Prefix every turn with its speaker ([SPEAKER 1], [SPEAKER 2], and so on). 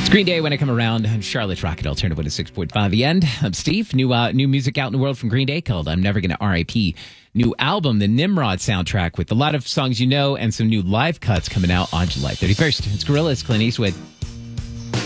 [SPEAKER 1] Green Day when I come around on Charlotte's Rocket Alternative 6.5. The end. I'm Steve. New music out in the world from Green Day called I'm Never Gonna R.I.P. New album, the Nimrod soundtrack with a lot of songs you know and some new live cuts coming out on July 31st. It's Gorillaz, Clint Eastwood.